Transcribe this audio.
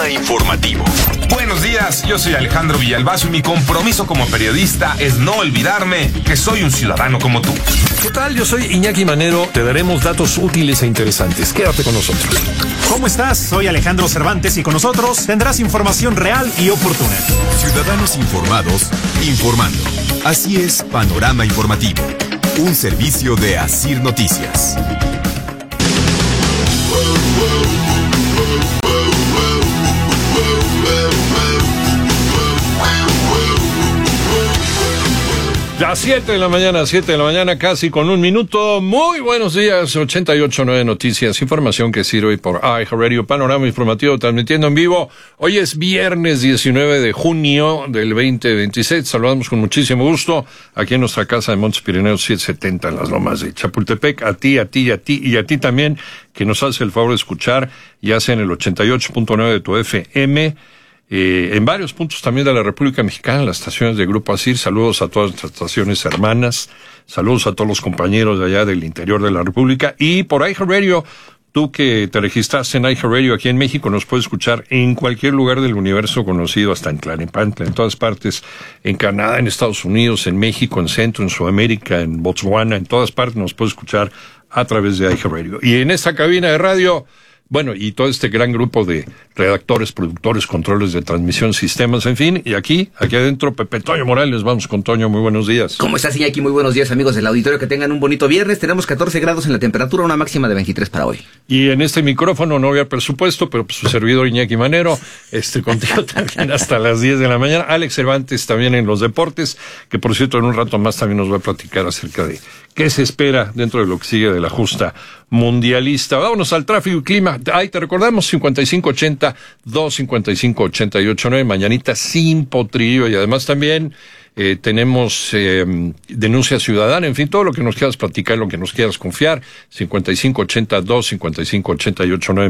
Informativo. Buenos días, yo soy Alejandro Villalbazo y mi compromiso como periodista es no olvidarme que soy un ciudadano como tú. ¿Qué tal? Yo soy Iñaki Manero. Te daremos datos útiles e interesantes. Quédate con nosotros. ¿Cómo estás? Soy Alejandro Cervantes y con nosotros tendrás información real y oportuna. Ciudadanos informados, informando. Así es Panorama Informativo, un servicio de Asir Noticias. Las 7 de la mañana, casi con un minuto. Muy buenos días, 88.9 Noticias, información que sirve por iHeartRadio, Panorama Informativo, transmitiendo en vivo. Hoy es viernes 19 de junio del 2026. Saludamos con muchísimo gusto aquí en nuestra casa de Montes Pirineos 770 en las Lomas de Chapultepec. A ti y a ti también, que nos hace el favor de escuchar, ya sea en el 88.9 de tu FM, en varios puntos también de la República Mexicana, las estaciones de Grupo Asir. Saludos a todas nuestras estaciones hermanas, saludos a todos los compañeros de allá del interior de la República, y por iHeartRadio. Tú que te registraste en iHeartRadio aquí en México nos puedes escuchar en cualquier lugar del universo conocido, hasta en Tlalnepantla, en todas partes, en Canadá, en Estados Unidos, en México, en Centro, en Sudamérica, en Botswana, en todas partes nos puedes escuchar a través de iHeartRadio. Y en esta cabina de radio, bueno, y todo este gran grupo de redactores, productores, controles de transmisión, sistemas, en fin, y aquí adentro, Pepe Toño Morales. Vamos con Toño, muy buenos días. ¿Cómo estás, Iñaki? Muy buenos días, amigos del auditorio, que tengan un bonito viernes. Tenemos 14 grados en la temperatura, una máxima de 23 para hoy. Y en este micrófono no había presupuesto, pero pues, su servidor Iñaki Manero, contigo también hasta las 10 de la mañana. Alex Cervantes también en los deportes, que por cierto en un rato más también nos va a platicar acerca de qué se espera dentro de lo que sigue de la justa mundialista. Vámonos al tráfico y clima. Ahí te recordamos, 5580-255-889, mañanita sin potrillo, y además también tenemos denuncia ciudadana, en fin, todo lo que nos quieras platicar, lo que nos quieras confiar, 5580-255-889.